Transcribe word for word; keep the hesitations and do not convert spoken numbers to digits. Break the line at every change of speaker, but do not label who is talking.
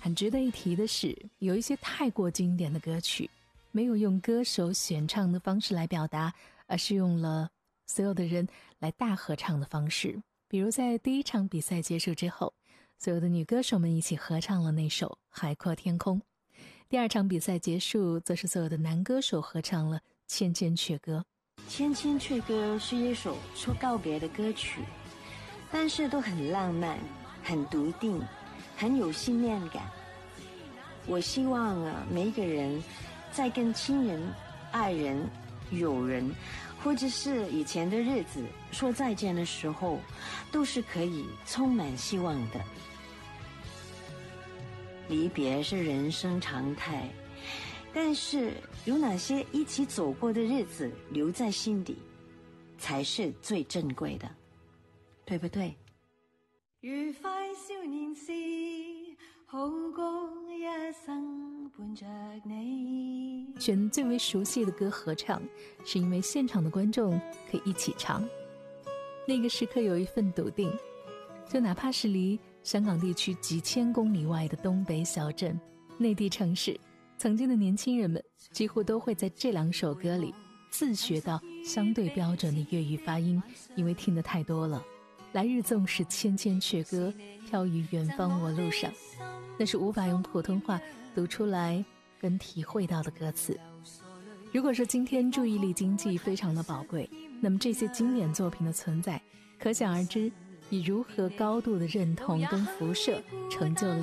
很值得一提的是，有一些太过经典的歌曲没有用歌手选唱的方式来表达，而是用了所有的人来大合唱的方式。比如在第一场比赛结束之后，所有的女歌手们一起合唱了那首《海阔天空》。第二场比赛结束，则是所有的男歌手合唱了《千千阙歌》。
千千阙歌是一首说告别的歌曲，但是都很浪漫，很笃定，很有信念感。我希望啊，每一个人在跟亲人、爱人、友人，或者是以前的日子说再见的时候，都是可以充满希望的。离别是人生常态，但是有哪些一起走過的日子留在心底，才是最珍貴的，對不對？愉快少年時，好過一生伴着你。
选最为熟悉的歌合唱，是因为现场的观众可以一起唱。那个时刻有一份笃定，就哪怕是离香港地区几千公里外的东北小镇、内地城市，曾经的年轻人们几乎都会在这两首歌里自学到相对标准的粤语发音，因为听得太多了。来日纵使千千阙歌，飘于远方我路上，那是无法用普通话读出来跟体会到的歌词。如果说今天注意力经济非常的宝贵，那么这些经典作品的存在，可想而知以如何高度的认同跟辐射成就了